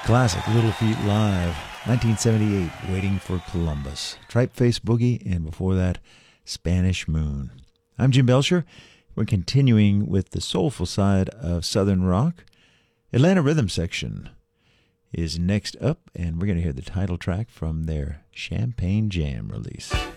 Classic, Little Feat Live, 1978, Waiting for Columbus. Tripe Face Boogie, and before that, Spanish Moon. I'm Jim Belcher. We're continuing with the soulful side of Southern rock. Atlanta Rhythm Section is next up, and we're going to hear the title track from their Champagne Jam release.